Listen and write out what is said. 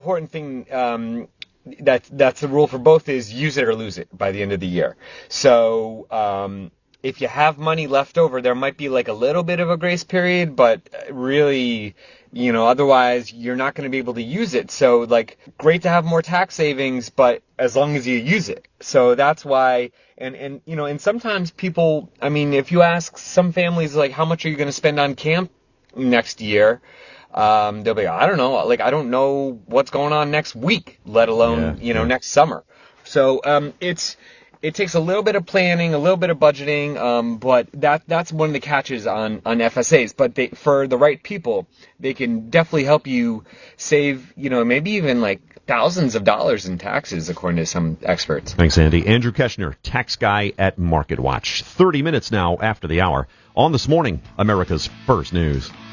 important thing that's the rule for both is use it or lose it by the end of the year. So if you have money left over, there might be like a little bit of a grace period, but really, otherwise you're not going to be able to use it. So like, great to have more tax savings, but as long as you use it. So that's why, and sometimes people, if you ask some families, like, how much are you going to spend on camp next year? They'll be, I don't know, like, I don't know what's going on next week, let alone, next summer. So, it takes a little bit of planning, a little bit of budgeting, but that's one of the catches on FSAs. But for the right people, they can definitely help you save, maybe even like thousands of dollars in taxes, according to some experts. Thanks, Andy. Andrew Keshner, tax guy at MarketWatch. 30 minutes now after the hour on This Morning, America's First News.